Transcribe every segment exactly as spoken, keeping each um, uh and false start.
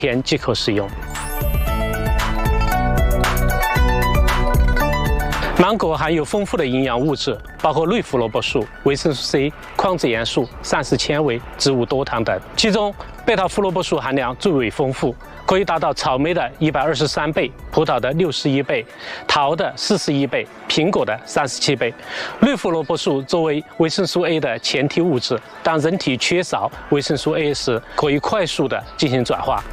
天即可食用。芒果含有丰富的营养物质，包括类胡萝卜素、维生素 C、矿质元素、膳食纤维、植物多糖等。其中，贝塔胡萝卜素含量最为丰富，可以达到草莓的一百二十三倍、葡萄的六十一倍、桃的四十一倍、苹果的三十七倍。类胡萝卜素作为维生素 A 的前提物质，当人体缺少维生素 A 时，可以快速的进行转化。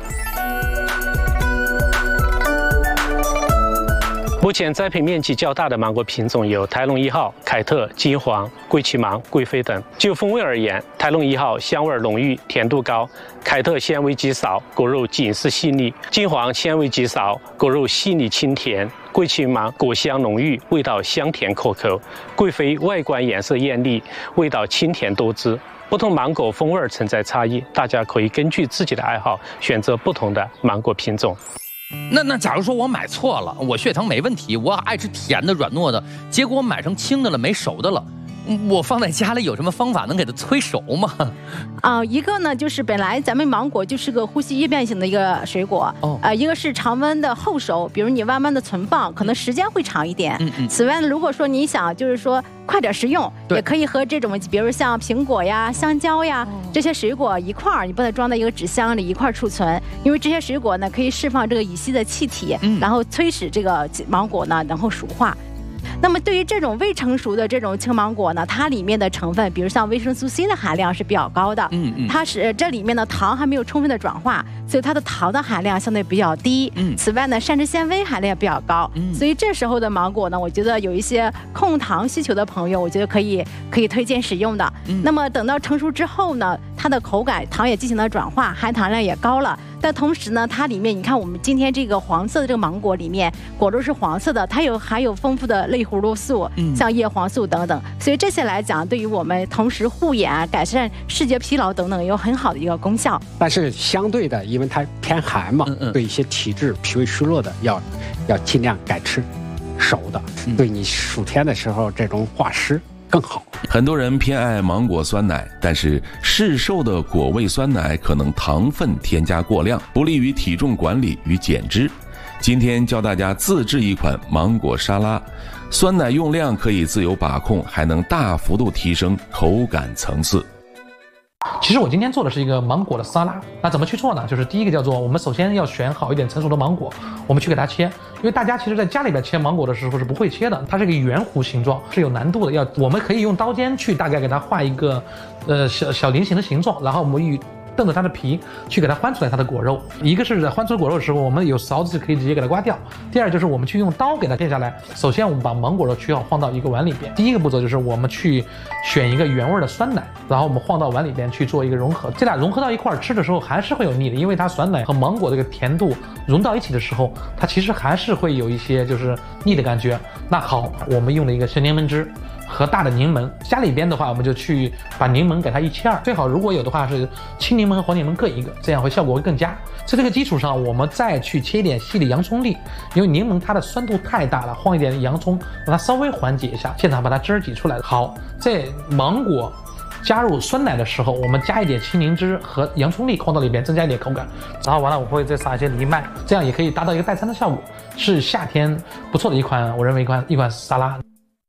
目前栽培面积较大的芒果品种有台龙一号、凯特、金黄、桂旗芒、贵妃等。就风味而言，台龙一号香味浓郁，甜度高；凯特纤维极少，果肉紧实细腻；金黄纤维极少，果肉细腻清甜；桂旗芒果香浓郁，味道香甜可口；贵妃外观颜色艳丽，味道清甜多汁。不同芒果风味存在差异，大家可以根据自己的爱好选择不同的芒果品种。 那那假如说我买错了，我血糖没问题，我爱吃甜的软糯的，结果我买成青的了，没熟的了，我放在家里有什么方法能给它催熟吗？ 啊、呃，一个呢就是本来咱们芒果就是个呼吸易变型的一个水果，哦，呃，一个是常温的后熟，比如你慢慢的存放，可能时间会长一点。嗯嗯。此外呢，如果说你想就是说快点食用，也可以和这种比如像苹果呀、香蕉呀、哦、这些水果一块儿，你把它装在一个纸箱里一块儿储存，因为这些水果呢可以释放这个乙烯的气体，嗯、然后催使这个芒果呢然后熟化。那么对于这种未成熟的这种青芒果呢，它里面的成分，比如像维生素 C 的含量是比较高的，嗯嗯，它是这里面的糖还没有充分的转化，所以它的糖的含量相对比较低。嗯，此外呢，膳食纤维含量比较高，嗯，所以这时候的芒果呢，我觉得有一些控糖需求的朋友，我觉得可以可以推荐使用的。嗯，那么等到成熟之后呢，它的口感糖也进行了转化，含糖量也高了。但同时呢，它里面你看我们今天这个黄色的这个芒果里面，果肉是黄色的，它有含有丰富的类胡萝卜素，嗯，像叶黄素等等，所以这些来讲，对于我们同时护眼、改善视觉疲劳等等，有很好的一个功效。 但是相对的，因为它偏寒嘛，嗯嗯，对一些体质、脾胃虚弱的，要要尽量改吃熟的，嗯，对你暑天的时候这种化湿更好。 很多人偏爱芒果酸奶，但是市售的果味酸奶可能糖分添加过量，不利于体重管理与减脂。今天教大家自制一款芒果沙拉，酸奶用量可以自由把控，还能大幅度提升口感层次。 其实我今天做的是一个芒果的沙拉，那怎么去做呢？就是第一个叫做我们首先要选好一点成熟的芒果，我们去给它切，因为大家其实在家里边切芒果的时候是不会切的，它是一个圆弧形状，是有难度的，要我们可以用刀尖去大概给它画一个呃小小菱形的形状，然后我们与瞪着它的皮去给它翻出来它的果肉。一个是在翻出果肉的时候，我们有勺子可以直接给它刮掉，第二就是我们去用刀给它切下来。首先我们把芒果肉取好放到一个碗里边，第一个步骤就是我们去选一个原味的酸奶，然后我们放到碗里边去做一个融合，这俩融合到一块儿吃的时候还是会有腻的，因为它酸奶和芒果这个甜度融到一起的时候，它其实还是会有一些就是腻的感觉。那好，我们用了一个鲜柠檬汁和大的柠檬，家里边的话我们就去把柠檬给它一切二，最好如果有的话是青柠檬和黄柠檬各一个，这样会效果会更佳。在这个基础上，我们再去切一点细的洋葱粒，因为柠檬它的酸度太大了，放一点洋葱让它稍微缓解一下，现场把它汁儿挤出来。好，在芒果加入酸奶的时候，我们加一点青柠汁和洋葱粒放到里边，增加一点口感。然后完了，我会再撒一些藜麦，这样也可以达到一个代餐的效果，是夏天不错的一款，我认为一款一款沙拉。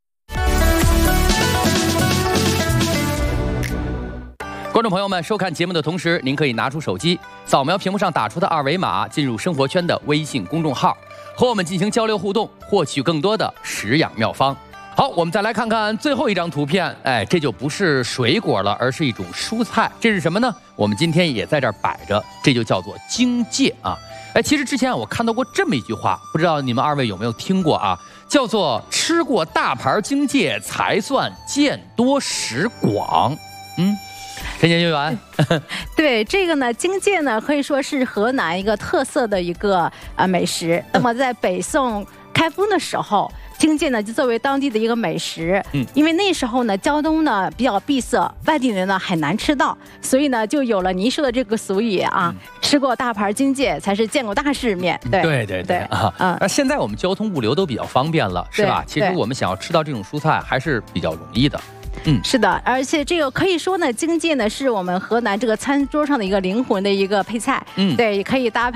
观众朋友们，收看节目的同时，您可以拿出手机扫描屏幕上打出的二维码，进入生活圈的微信公众号，和我们进行交流互动，获取更多的食养妙方。好，我们再来看看最后一张图片，哎，这就不是水果了，而是一种蔬菜。这是什么呢？我们今天也在这儿摆着，这就叫做荆芥啊。哎，其实之前我看到过这么一句话，不知道你们二位有没有听过啊？叫做吃过大盘荆芥才算见多识广。嗯。陈研究员， 对这个呢，荆芥呢可以说是河南一个特色的一个呃美食。那么在北宋开封的时候，荆芥呢就作为当地的一个美食。嗯，因为那时候呢交通呢比较闭塞，外地人呢很难吃到，所以呢就有了您说的这个俗语啊，嗯、吃过大盘荆芥才是见过大世面。对对对对啊，嗯，而现在我们交通物流都比较方便了，是吧？其实我们想要吃到这种蔬菜还是比较容易的。嗯， 是的，而且这个可以说呢，荆芥呢是我们河南这个餐桌上的一个灵魂的一个配菜。嗯，对，也可以搭配。